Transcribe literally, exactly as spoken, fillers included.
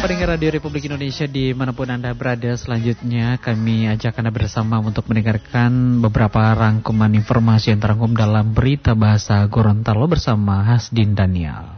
Pendengar Radio Republik Indonesia dimanapun Anda berada, selanjutnya kami ajak Anda bersama untuk mendengarkan beberapa rangkuman informasi yang terangkum dalam berita bahasa Gorontalo bersama Hasdin Daniel.